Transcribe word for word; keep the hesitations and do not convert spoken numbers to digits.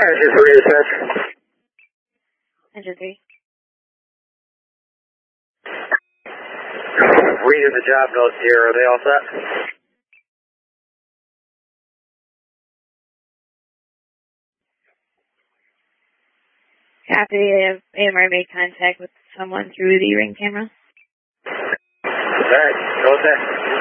Engine three, dispatch. Engine three. Reading the job notes here. Are they all set? Copy. A M R made contact with someone through the ring camera. All right. Go with that.